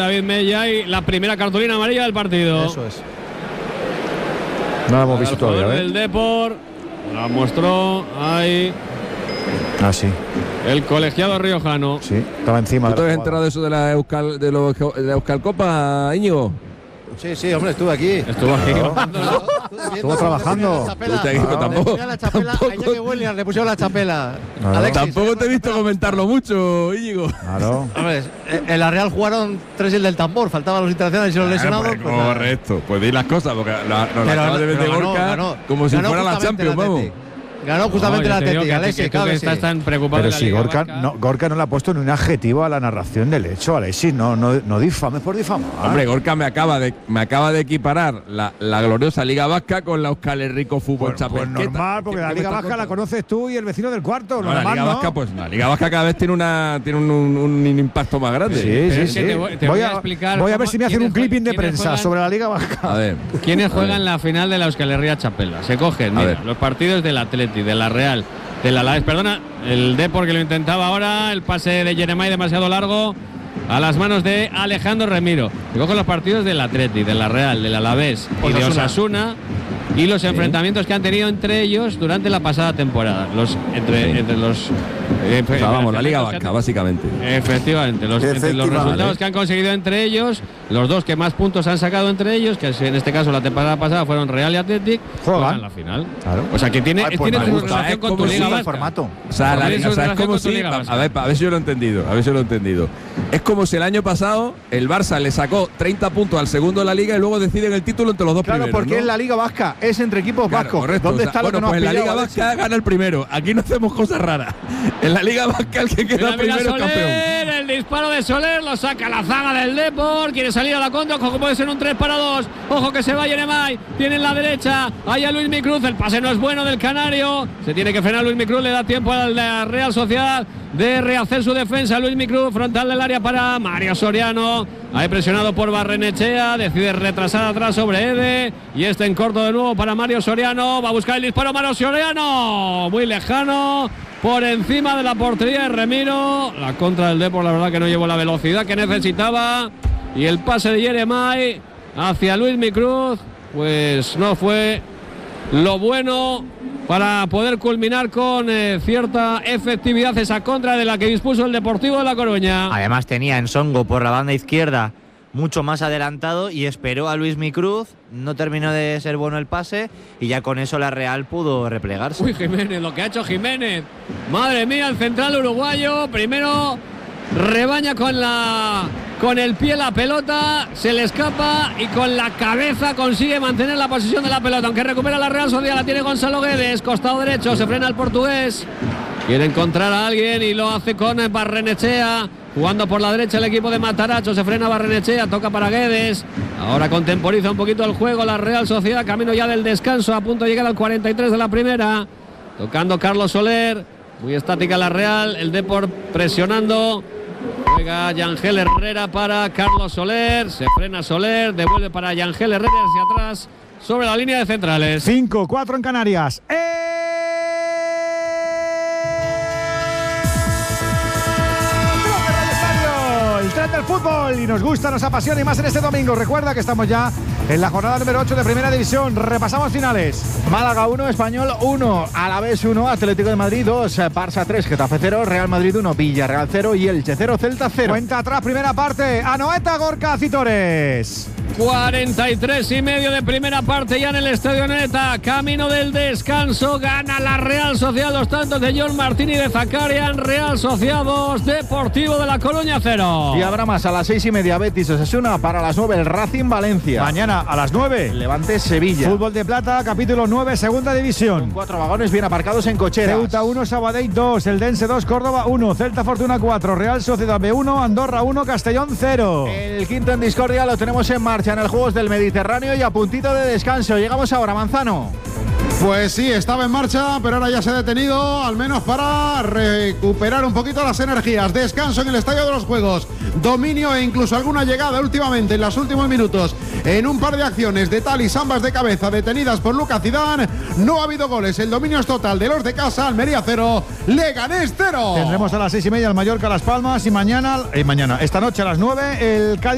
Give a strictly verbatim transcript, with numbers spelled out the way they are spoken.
David Mella y la primera cartulina amarilla del partido. Eso es. No la hemos visto todavía, ¿eh? El Depor la mostró ahí. Ah, sí. El colegiado riojano. Sí, estaba encima. ¿Tú te habías enterado de eso de la Euskal, de, lo, de la Euskal Copa, Íñigo? Sí, sí, hombre, estuve aquí. Estuvo aquí. Claro. Estuvo trabajando. Estuviste aquí, pero tampoco- Le pusieron la chapela, tampoco- a Iñaki Williams le pusieron la chapela. Claro. Alexis, Tampoco te he visto chapela. comentarlo mucho, Íñigo. Claro. Hombre, en la Real jugaron tres el del tambor, faltaban los internacionales y los lesionados. Pues, pues, nada. correcto, pues di las cosas, porque la, nos la Pero acaba de pero vender ganó, Gorka ganó. como si Ganó fuera la justamente Champions, el vamos. Atleti. Ganó justamente No, el ya te digo Atlético, que- Alexis, que tú claro que que sí. estás tan preocupado Pero de la si Liga Gorka Vasca. no, Gorka no le ha puesto ni un adjetivo a la narración del hecho, Alexis. No, no, no difames por difamar. Hombre, Gorka me acaba de me acaba de equiparar la, la gloriosa Liga Vasca con la Euskal Herriko Fútbol Pues, pues Chapelqueta. normal, porque ¿Qué- la qué me Liga estás Vasca la contando? conoces tú y el vecino del cuarto. No, la normal, Liga ¿no? Vasca, pues la Liga Vasca cada vez tiene una tiene un, un, un impacto más grande. Sí, Pero sí, es que sí. te voy- te voy, voy a a, explicar voy a ver cómo- si me hacen un quiénes clipping de juegan- prensa quiénes sobre la Liga Vasca. A ver. ¿Quiénes A juegan ver. la final de la Euskal Herria Chapela? Se cogen, A mira, ver. los partidos del Atleti, de la Real, del Alavés, perdona, el Depor que lo intentaba ahora, el pase de Jeremai demasiado largo a las manos de Alejandro Remiro. Se cogen los partidos del Atleti, de la Real, del Alavés y de Osasuna y los enfrentamientos que han tenido entre ellos durante la pasada temporada. Los entre, Sí. entre los eh, O sea, vamos, la Liga enfrentamientos que Vasca, han- básicamente. Efectivamente, los, entre los Efectivamente. resultados que han conseguido entre ellos, los dos que más puntos han sacado entre ellos, que en este caso la temporada pasada fueron Real y Athletic, Juegan. juegan la final. Claro. O sea que tiene, Ay, pues tiene me su gusta, relación es con tu como Liga si- Vasca. formato. O sea, la, Tiene liga, su o sea, es relación como con tu si. Liga A, Vasca. a ver, a ver si yo lo he entendido. A ver si yo lo he entendido. Es como si el año pasado el Barça le sacó treinta puntos al segundo de la liga y luego deciden el título entre los dos Claro, primeros. porque ¿no? es la Liga Vasca, es entre equipos Claro, vascos. correcto. ¿Dónde O sea, está lo bueno, que no pues has en la pillado, Liga Alexis? Vasca gana el primero. Aquí no hacemos cosas raras. En la Liga Vasca el que queda Mira, mira, primero es campeón. Soler, el disparo de Soler, lo saca la zaga del Depor, quiere salir a la contra, ojo que puede ser un tres para dos, ojo que se va Jeremai, tiene en la derecha, ahí a Luis Micruz, el pase no es bueno del Canario, se tiene que frenar Luis Micruz, le da tiempo a la Real Sociedad de rehacer su defensa. Luis Micruz, frontal del área para Mario Soriano, ahí presionado por Barrenechea, decide retrasar atrás sobre Ede, y este en corto de nuevo para Mario Soriano, va a buscar el disparo Mario Soriano, muy lejano, por encima de la portería de Remiro. La contra del Depor, la verdad que no llevó la velocidad que necesitaba, y el pase de Jeremai hacia Luis Micruz pues no fue lo bueno para poder culminar con eh, cierta efectividad esa contra de la que dispuso el Deportivo de La Coruña. Además tenía en Songo por la banda izquierda mucho más adelantado y esperó a Luis Micruz, no terminó de ser bueno el pase y ya con eso la Real pudo replegarse. Uy, Jiménez, lo que ha hecho Jiménez. Madre mía, el central uruguayo. Primero rebaña con la con el pie la pelota, se le escapa y con la cabeza consigue mantener la posición de la pelota. Aunque recupera la Real Sociedad, la tiene Gonzalo Guedes, costado derecho, se frena el portugués. Quiere encontrar a alguien y lo hace con Barrenechea. Jugando por la derecha el equipo de Mataracho, se frena Barrenechea, toca para Guedes. Ahora contemporiza un poquito el juego la Real Sociedad, camino ya del descanso, a punto de llegar al cuarenta y tres de la primera. Tocando Carlos Soler, muy estática la Real, el Depor presionando. Juega Yangel Herrera para Carlos Soler, se frena Soler, devuelve para Yangel Herrera hacia atrás sobre la línea de centrales. cinco cuatro en Canarias. ¡Eh! El tren del fútbol, y nos gusta, nos apasiona y más en este domingo. Recuerda que estamos ya en la jornada número ocho de Primera División. Repasamos finales. Málaga uno, Español uno, Alavés uno, Atlético de Madrid dos, Barça tres, Getafe cero, Real Madrid uno, Villarreal cero y Elche cero, Celta cero. Cuenta atrás, primera parte. Anoeta, Gorka, Citores. cuarenta y tres y medio de primera parte ya en el Estadio Anoeta. Camino del descanso. Gana la Real Sociedad, los tantos de John Martín y de Zakarian. Real Sociedad dos, Deportivo de La Coruña cero. Y habrá más a las seis y media Betis Osasuna, para las nueve el Racing Valencia. Mañana a las nueve. Levante Sevilla. Fútbol de Plata, capítulo nueve, Segunda División. Con cuatro vagones bien aparcados en cocheras. Ceuta uno, Sabadell dos, Eldense dos, Córdoba uno, Celta Fortuna cuatro, Real Sociedad B uno, Andorra uno, Castellón cero. El quinto en discordia lo tenemos en marcha en el Juegos del Mediterráneo y a puntito de descanso. Llegamos ahora, Manzano. Pues sí, estaba en marcha, pero ahora ya se ha detenido, al menos para recuperar un poquito las energías. Descanso en el Estadio de los Juegos, dominio e incluso alguna llegada últimamente en los últimos minutos en un par de acciones de Talis, ambas de cabeza, detenidas por Lucas Zidane. No ha habido goles, el dominio es total de los de casa. Almería cero, Leganés cero. Tendremos a las seis y media el Mallorca Las Palmas y mañana, eh, mañana, esta noche a las nueve el Cádiz